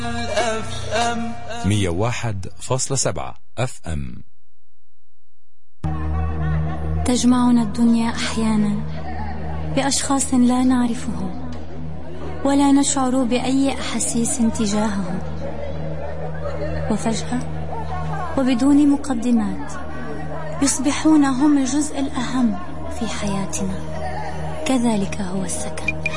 101.7 FM. تجمعنا الدنيا أحيانا بأشخاص لا نعرفهم ولا نشعر بأي أحاسيس تجاههم، وفجأة وبدون مقدمات يصبحون هم الجزء الأهم في حياتنا. كذلك هو السكن.